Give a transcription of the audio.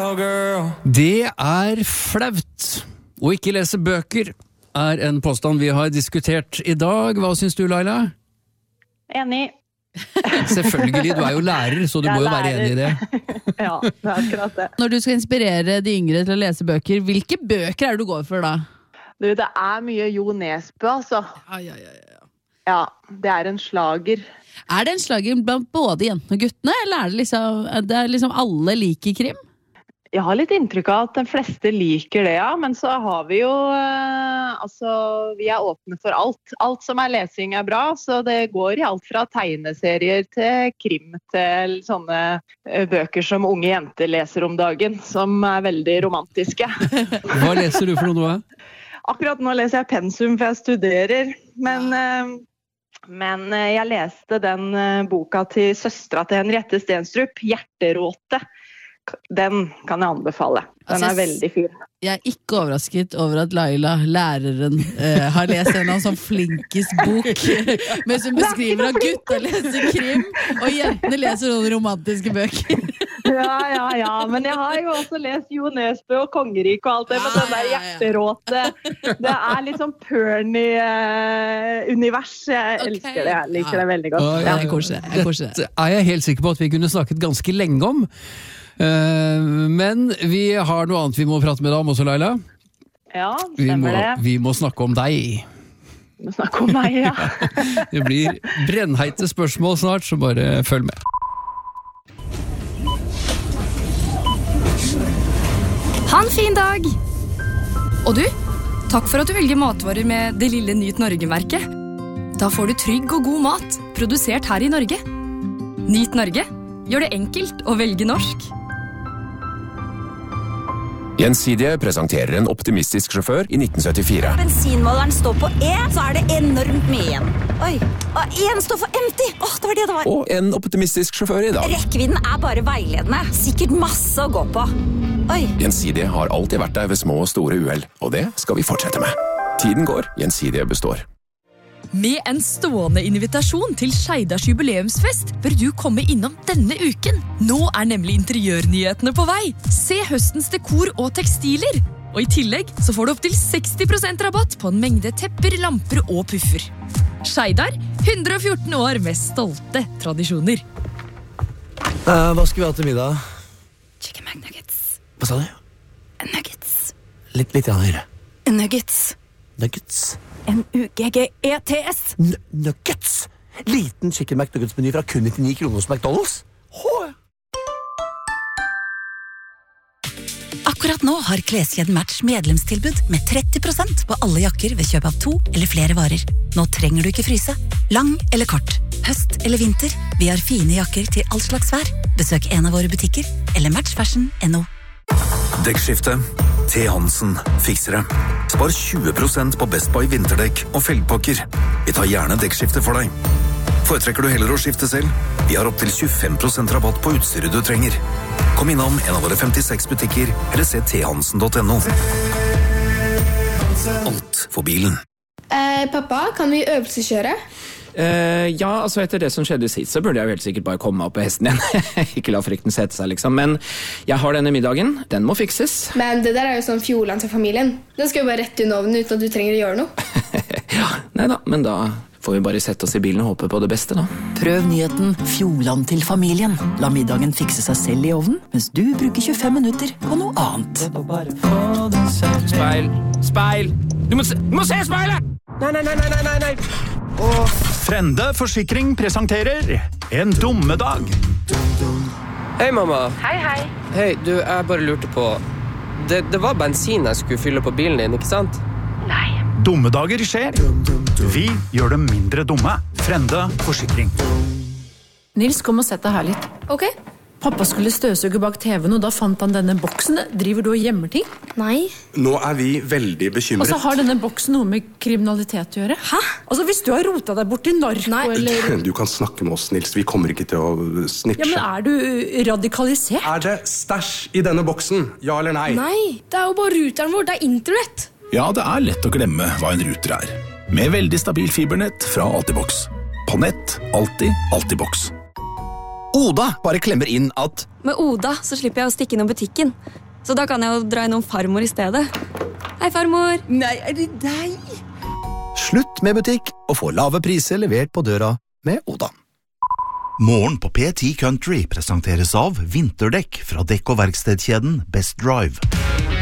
cowgirl. Det flaut. Å ikke lese bøker en påstand vi har diskutert i dag. Hva synes du, Laila? Enig. Selvfølgelig, du jo lærer, så du må jo være enig i det. Ja, det akkurat det. Når du skal inspirere de yngre til å lese bøker, hvilke bøker det du går for da? Du, det mye Jo Nesbø, altså. Ja, det en slager. Det en slager blant både jentene og guttene, eller det liksom alle liker krim? Jeg har litt inntrykk av at de fleste liker det, ja. Men så har vi jo, vi åpne for alt. Alt som lesing bra, så det går i alt fra tegneserier til krim, til sånne bøker som unge jenter leser om dagen, som veldig romantiske. Hva leser du for noe? Akkurat nå leser jeg pensum, for jeg studerer. Men jeg leste den boka til søstra til Henriette Stenstrup, Hjerteråte. Den kan jeg anbefale. Den veldig fin. Jeg ikke overrasket over at Laila, læreren, har lest en sånn flinkis-bok, mens hun beskriver at gutta leser krim, og jentene leser noen romantiske bøker. Ja, men jeg har jo også lest Jo Nesbø og Kongerik og alt det, men den der Hjerteråte, det litt sånn Perny-univers. Jeg elsker det, jeg liker det veldig godt. Jeg koser det. Det jeg helt sikker på at vi kunne snakket ganske lenge om. Men vi har noe annet vi må prate med deg om også, Laila. Ja, stemmer det. Vi må snakke om deg. Vi må snakke om meg, ja. Det blir brennheite spørsmål snart, så bare følg med. Ha en fin dag! Og du, takk for at du velger matvarer med det lille Nyt Norge-merket. Da får du trygg og god mat, produsert her i Norge. Nyt Norge gjør det enkelt å velge norsk. Gjensidige presenterer en optimistisk sjåfør i 1974. Bensinmåleren står på E, så det enormt mye igjen. Oi, og en står for empty. Det var det det var. Og en optimistisk sjåfør i dag. Rekkevidden bare veiledende. Sikkert masse å gå på. Oi. Gjensidige har alltid vært der ved små og store uheld, og det skal vi fortsette med. Tiden går, Gjensidige består. Med en stående invitasjon til Skeidars jubileumsfest bør du komme innom denne uken. Nå nemlig interiørnyhetene på vei. Se høstens dekor og tekstiler. Og i tillegg så får du opp til 60% rabatt på en mengde tepper, lamper og puffer. Skeidar, 114 år med stolte tradisjoner. Hva skal vi ha til middag? Chicken McNuggets. Hva sa du? Nuggets. Litt høyere. Nuggets. Nuggets. N-U-G-G-E-T-S. Nuggets! Liten chicken McNuggets-meny fra kun 99 kroner hos McDonald's. Akkurat nå har Kleskjeden Match medlemstilbud med 30% på alle jakker ved kjøp av 2 eller flere varer. Nå trenger du ikke fryse. Lang eller kort, høst eller vinter, vi har fine jakker til all slags vær. Besøk en av våre butikker eller matchfashion.no. Dekkskifte. T. Hansen fikser det. Spar 20% på Best Buy vinterdekk og felgpakker. Vi tar gjerne dekkskifte for deg. Foretrekker du heller å skifte selv? Vi har opp til 25% rabatt på utstyret du trenger. Kom innom en av våre 56 butikker, eller se thansen.no. Alt for bilen. Pappa, kan vi øvelseskjøre? Ja, altså etter det som skjedde sist, så burde jeg jo helt sikkert bare komme meg opp på hesten igjen. Ikke la frykten sette seg, liksom. Men jeg har denne middagen. Den må fikses. Men det der jo sånn Fjordland til familien. Den skal jo bare rett under ovnen uten at du trenger å gjøre noe. Ja, neida, men da får vi bare sette oss i bilen og håpe på det beste, da. Prøv nyheten Fjordland til familien. La middagen fikse seg selv i ovnen, mens du bruker 25 minutter på noe annet. Speil! Du må se speilet! Nei! Frende Forsikring presenterer En dummedag. Hei, mamma. Hei. Hei, du, jeg bare lurte på Det var bensin jeg skulle fylle på bilen din, ikke sant? Nei. Dummedager skjer. Vi gjør dem mindre dumme. Frende Forsikring. Nils, kom og sett deg her litt. Ok. Pappa skulle støvsuge bak TV-en, og da fant han denne boksen. Driver du og gjemmer ting? Nei. Nå vi veldig bekymret. Og så har denne boksen noe med kriminalitet å gjøre. Hæ? Altså, hvis du har rotet deg bort i narko, eller... Du kan snakke med oss, Nils. Vi kommer ikke til å snitche. Ja, men du radikalisert? Det stæsj i denne boksen? Ja eller nei? Nei, det jo bare ruteren vår. Det internett. Ja, det lett å glemme hva en ruter Med veldig stabil fibernett fra Altibox. På nett, alltid Altibox. Oda bare klemmer inn at Med Oda så slipper jeg å stikke innom butikken. Så da kan jeg jo dra innom farmor i stedet. Hei, farmor! Nei, det deg? Slutt med butikk og få lave priser levert på døra med Oda. Morgen på P10 Country presenteres av vinterdekk fra dekk- og verkstedkjeden Best Drive.